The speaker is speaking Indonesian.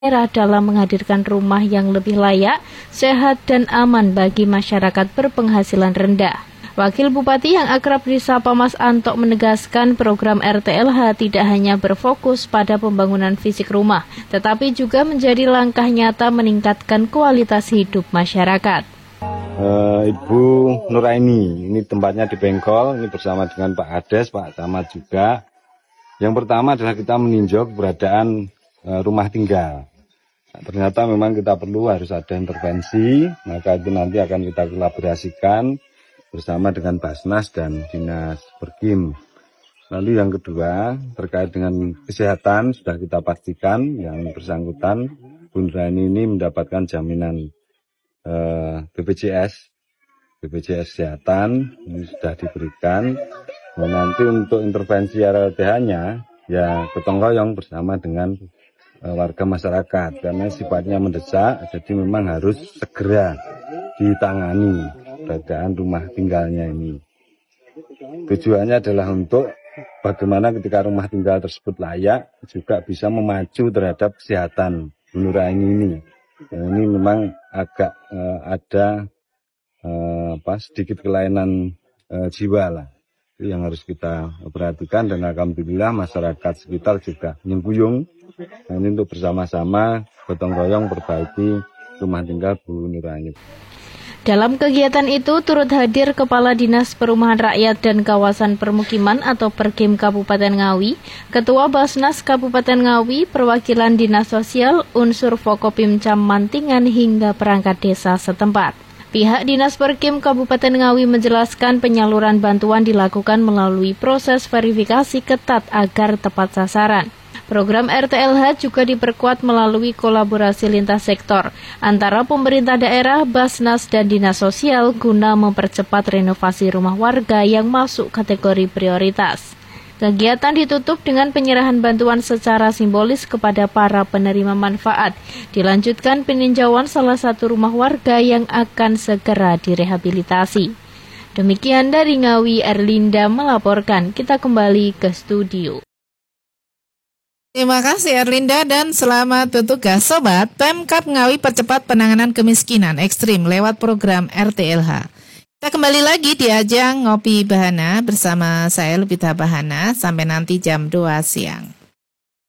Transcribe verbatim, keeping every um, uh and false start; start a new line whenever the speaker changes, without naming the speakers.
daerah dalam menghadirkan rumah yang lebih layak, sehat, dan aman bagi masyarakat berpenghasilan rendah. Wakil Bupati yang akrab disapa Mas Antok menegaskan program R T L H tidak hanya berfokus pada pembangunan fisik rumah, tetapi juga menjadi langkah nyata meningkatkan kualitas hidup masyarakat.
Uh, Ibu Nuraini, ini tempatnya di Bengkol, ini bersama dengan Pak Ades, Pak Camat juga. Yang pertama adalah kita meninjau keberadaan uh, rumah tinggal. Nah, ternyata memang kita perlu harus ada intervensi, maka itu nanti akan kita kolaborasikan bersama dengan Basnas dan Dinas Perkim. Lalu yang kedua, terkait dengan kesehatan, sudah kita pastikan yang bersangkutan, Bu Nuraini ini mendapatkan jaminan eh, B P J S, B P J S Kesehatan, ini sudah diberikan. Nah, nanti untuk intervensi R L T H-nya, ya gotong royong bersama dengan eh, warga masyarakat, karena sifatnya mendesak, jadi memang harus segera ditangani keberadaan rumah tinggalnya ini. Tujuannya adalah untuk bagaimana ketika rumah tinggal tersebut layak juga bisa memacu terhadap kesehatan Bu Nuraini ini. Nah, ini memang agak uh, ada uh, apa, sedikit kelainan uh, jiwa lah. Itu yang harus kita perhatikan, dan alhamdulillah masyarakat sekitar juga nyengkuyung. Nah, ini untuk bersama-sama gotong royong perbaiki rumah tinggal Bu Nuraini.
Dalam kegiatan itu turut hadir Kepala Dinas Perumahan Rakyat dan Kawasan Permukiman atau Perkim Kabupaten Ngawi, Ketua Basnas Kabupaten Ngawi, perwakilan Dinas Sosial, unsur Forkopimcam Mantingan hingga perangkat desa setempat. Pihak Dinas Perkim Kabupaten Ngawi menjelaskan penyaluran bantuan dilakukan melalui proses verifikasi ketat agar tepat sasaran. Program R T L H juga diperkuat melalui kolaborasi lintas sektor antara pemerintah daerah, Basnas, dan Dinas Sosial guna mempercepat renovasi rumah warga yang masuk kategori prioritas. Kegiatan ditutup dengan penyerahan bantuan secara simbolis kepada para penerima manfaat. Dilanjutkan peninjauan salah satu rumah warga yang akan segera direhabilitasi. Demikian dari Ngawi, Erlinda melaporkan. Kita kembali ke studio.
Terima kasih Erlinda dan selamat bertugas. Sobat, Pemkab Ngawi percepat penanganan kemiskinan ekstrim lewat program R T L H. Kita kembali lagi di ajang Ngopi Bahana bersama saya Lupita Bahana sampai nanti jam dua siang.